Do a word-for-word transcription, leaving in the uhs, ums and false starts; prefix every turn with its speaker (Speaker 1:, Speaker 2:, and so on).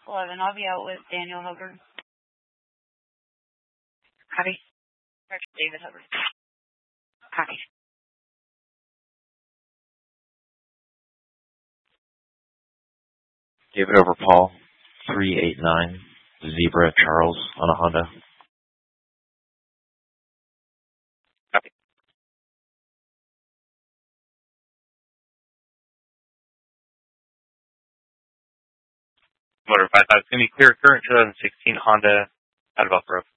Speaker 1: eleven, I'll be out with Daniel Hubbard.
Speaker 2: Copy.
Speaker 1: Correction, David Hubbard.
Speaker 2: Copy.
Speaker 3: David over Paul, three eight nine, Zebra Charles on a Honda.
Speaker 4: Copy. Motor five five, it's going to be clear current two thousand sixteen Honda out of Elk Grove.